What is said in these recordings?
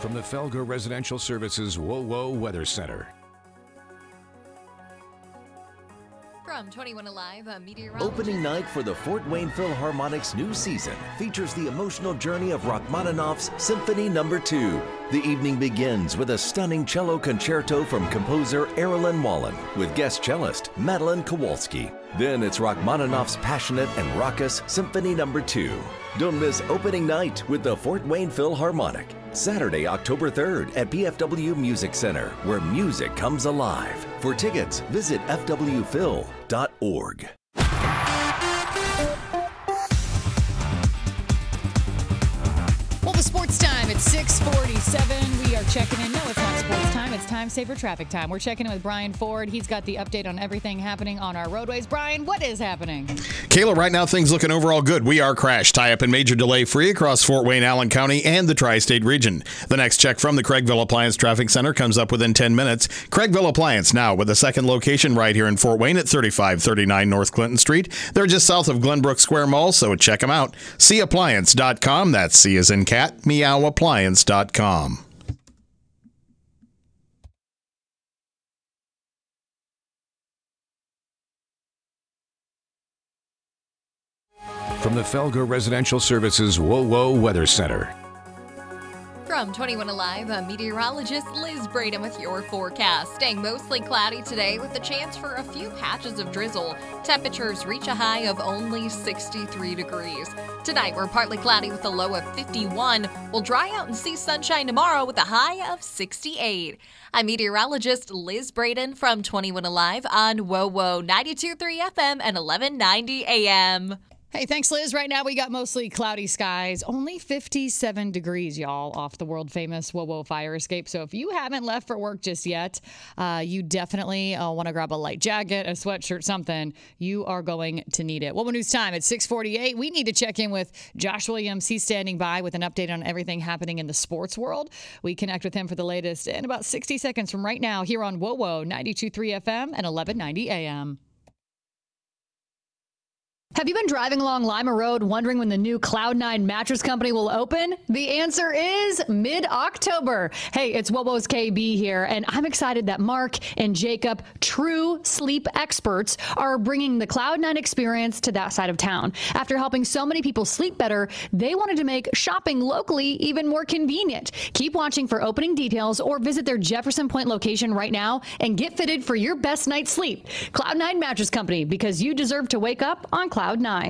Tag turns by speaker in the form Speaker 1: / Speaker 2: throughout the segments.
Speaker 1: From the Felger Residential Services WOWO Weather Center.
Speaker 2: From 21 Alive, a meteorologist.
Speaker 3: Opening night for the Fort Wayne Philharmonic's new season features the emotional journey of Rachmaninoff's Symphony No. 2. The evening begins with a stunning cello concerto from composer Erilyn Wallen with guest cellist Madeline Kowalski. Then it's Rachmaninoff's passionate and raucous Symphony No. 2. Don't miss opening night with the Fort Wayne Philharmonic. Saturday, October 3rd at PFW Music Center, where music comes alive. For tickets, visit fwphil.org.
Speaker 4: Well, the sports time at 6:47. We are checking in. No, it's not sports time. It's time saver traffic time. We're checking in with Brian Ford. He's got the update on everything happening on our roadways. Brian, what is happening?
Speaker 5: Kayla, right now things looking overall good. We are crash tie-up and major delay free across Fort Wayne, Allen County, and the Tri-State region. The next check from the Craigville Appliance Traffic Center comes up within 10 minutes. Craigville Appliance now with a second location right here in Fort Wayne at 3539 North Clinton Street. They're just south of Glenbrook Square Mall, so check them out. Seappliance.com. That's C as in cat, meowappliance.com.
Speaker 1: From the Felger Residential Services WOWO Weather Center.
Speaker 2: From 21 Alive, a meteorologist Liz Braden with your forecast. Staying mostly cloudy today with a chance for a few patches of drizzle. Temperatures reach a high of only 63 degrees. Tonight, we're partly cloudy with a low of 51. We'll dry out and see sunshine tomorrow with a high of 68. I'm meteorologist Liz Braden from 21 Alive on WOWO 92.3 FM and 1190 AM.
Speaker 4: Hey, thanks, Liz. Right now, we got mostly cloudy skies. Only 57 degrees, y'all, off the world-famous WOWO fire escape. So if you haven't left for work just yet, you definitely want to grab a light jacket, a sweatshirt, something. You are going to need it. WOWO News time at 6:48. We need to check in with Josh Williams. He's standing by with an update on everything happening in the sports world. We connect with him for the latest in about 60 seconds from right now here on WOWO 92.3 FM and 1190 AM. Have you been driving along Lima Road wondering when the new Cloud9 mattress company will open? The answer is mid-October. Hey, it's WOWO's KB here, and I'm excited that Mark and Jacob, true sleep experts, are bringing the Cloud9 experience to that side of town. After helping so many people sleep better, they wanted to make shopping locally even more convenient. Keep watching for opening details or visit their Jefferson Point location right now and get fitted for your best night's sleep. Cloud9 Mattress Company, because you deserve to wake up on Cloud9.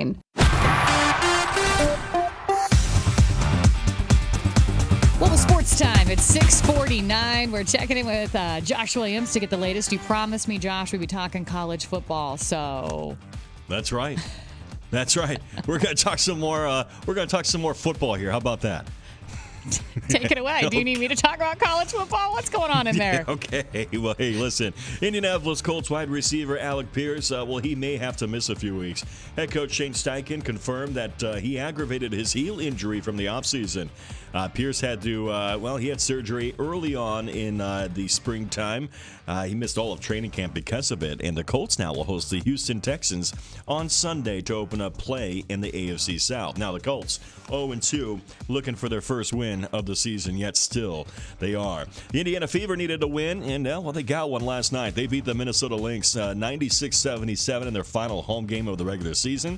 Speaker 4: Well, the sports time at 6:49. We're checking in with Josh Williams to get the latest. You promised me, Josh, we'd be talking college football. So
Speaker 6: that's right. That's right. We're going to talk some more. We're going to talk some more football here. How about that?
Speaker 4: Take it away. Do you need me to talk about college football? What's going on in there?
Speaker 6: Okay. Well, hey, listen. Indianapolis Colts wide receiver Alec Pierce, he may have to miss a few weeks. Head coach Shane Steichen confirmed that he aggravated his heel injury from the offseason. Pierce had to, he had surgery early on in the springtime. He missed all of training camp because of it. And the Colts now will host the Houston Texans on Sunday to open up play in the AFC South. Now, the Colts 0-2, looking for their first win of the season, yet still they are. The Indiana Fever needed a win, and they got one last night. They beat the Minnesota Lynx 96-77 in their final home game of the regular season.